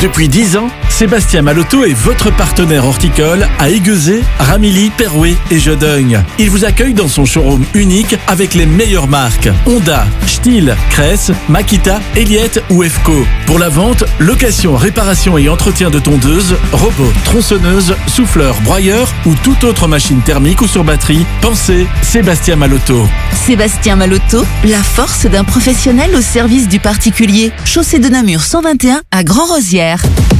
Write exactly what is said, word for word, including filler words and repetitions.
Depuis dix ans, Sébastien Malotto est votre partenaire horticole à Aiguezé, Ramilly, Perouet et Jodogne. Il vous accueille dans son showroom unique avec les meilleures marques Honda, Stihl, Cress, Makita, Elliott ou E F C O. Pour la vente, location, réparation et entretien de tondeuses, robots, tronçonneuses, souffleurs, broyeurs ou toute autre machine thermique ou sur batterie, pensez Sébastien Malotto. Sébastien Malotto, la force d'un professionnel au service du particulier. Chaussée de Namur cent vingt et un à Grand-Rosières.